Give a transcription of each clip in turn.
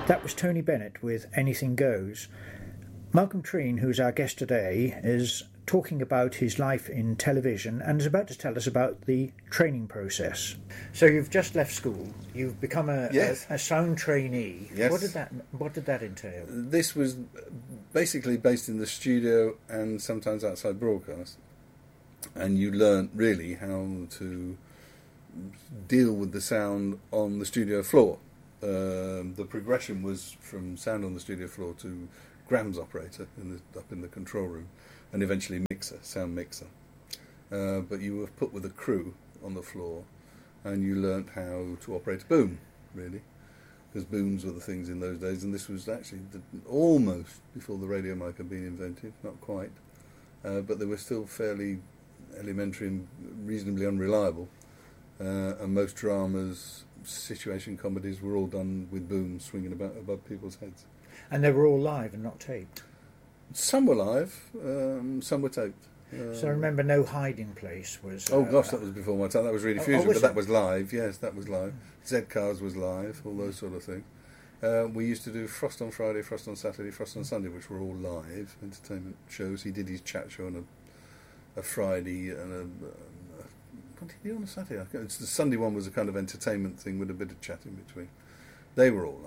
That was Tony Bennett with Anything Goes. Malcolm Treen, who's our guest today, is talking about his life in television and is about to tell us about the training process. So you've just left school. You've become a sound trainee. Yes. What did that entail? This was basically based in the studio and sometimes outside broadcast. And you learnt really how to deal with the sound on the studio floor. The progression was from sound on the studio floor to Grams operator up in the control room, and eventually sound mixer. But you were put with a crew on the floor, and you learnt how to operate a boom, really, because booms were the things in those days, and this was actually almost before the radio mic had been invented, not quite, but they were still fairly elementary and reasonably unreliable, and most dramas, situation comedies were all done with booms swinging about above people's heads. And they were all live and not taped? Some were live, some were taped. So I remember No Hiding Place was... that was before my time. That was really Fusion, but that was live. Yes, that was live. Z-Cars was live, all those sort of things. We used to do Frost on Friday, Frost on Saturday, Frost on Sunday, which were all live entertainment shows. He did his chat show on a Friday and what did he do on a Saturday? The Sunday one was a kind of entertainment thing with a bit of chat in between. They were all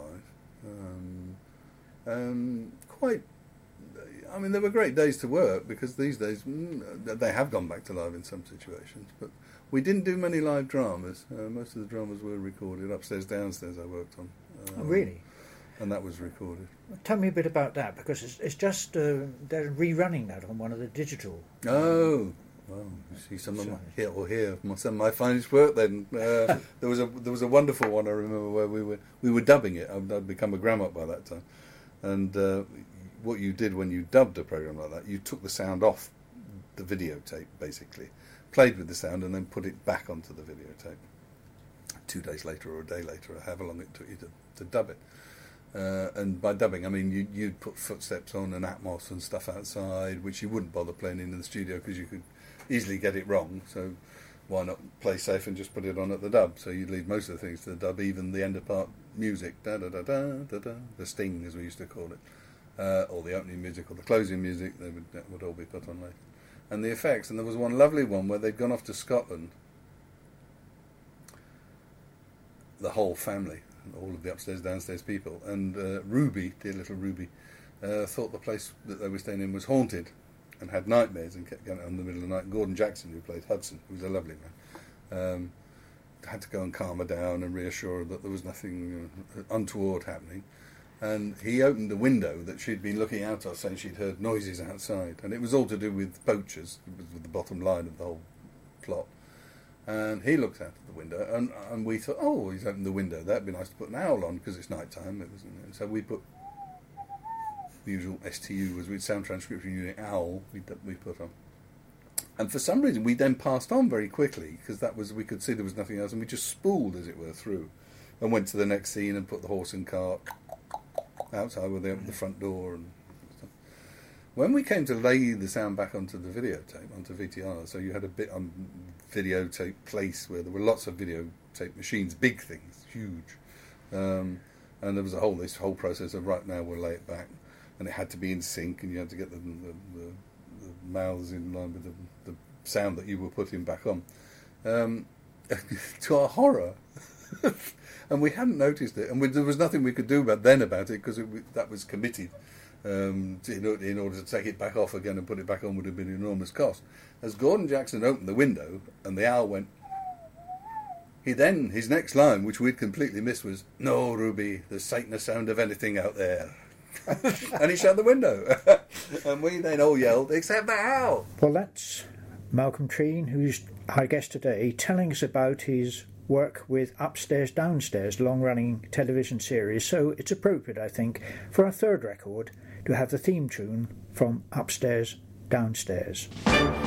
live. They were great days to work because these days they have gone back to live in some situations. But we didn't do many live dramas. Most of the dramas were recorded. Upstairs, Downstairs I worked on. Oh, really? And that was recorded. Tell me a bit about that, because it's just they're rerunning that on one of the digital. Oh, well, you see some of some of my finest work. Then there was a wonderful one I remember where we were dubbing it. I'd become a gram up by that time, and what you did when you dubbed a program like that, you took the sound off the videotape, basically, played with the sound, and then put it back onto the videotape. 2 days later or a day later, or however long it took you to dub it. And by dubbing, I mean you'd put footsteps on and Atmos and stuff outside, which you wouldn't bother playing in the studio because you could easily get it wrong. So why not play safe and just put it on at the dub? So you'd leave most of the things to the dub, even the end of part music, da da da da da da, the sting as we used to call it, or the opening music or the closing music. That would all be put on later. And the effects. And there was one lovely one where they'd gone off to Scotland. The whole family, all of the upstairs, downstairs people, and Ruby, dear little Ruby, thought the place that they were staying in was haunted and had nightmares and kept going out in the middle of the night. Gordon Jackson, who played Hudson, who was a lovely man, had to go and calm her down and reassure her that there was nothing untoward happening. And he opened the window that she'd been looking out of, saying she'd heard noises outside, and it was all to do with poachers. It was the bottom line of the whole plot. And he looked out of the window, and we thought, oh, he's opened the window. That'd be nice to put an owl on because it's night time. So we put the usual STU, as we'd sound transcription unit owl. We put on, and for some reason we then passed on very quickly because we could see there was nothing else, and we just spooled, as it were, through, and went to the next scene and put the horse and cart outside where they opened the front door and stuff. When we came to lay the sound back onto the videotape, onto VTR, so you had a bit on videotape place where there were lots of videotape machines, big things, huge, and there was this whole process of right now we'll lay it back, and it had to be in sync, and you had to get the mouths in line with the sound that you were putting back on. To our horror, and we hadn't noticed it, and there was nothing we could do about it because that was committed. In order to take it back off again and put it back on would have been an enormous cost. As Gordon Jackson opened the window and the owl went, his next line, which we'd completely missed, was, "No, Ruby, there's ain't no sound of anything out there." And he shut the window. And we then all yelled, "Except the owl!" Well, that's Malcolm Treen, who's our guest today, telling us about his work with Upstairs, Downstairs, long-running television series. So it's appropriate, I think, for our third record to have the theme tune from Upstairs, Downstairs.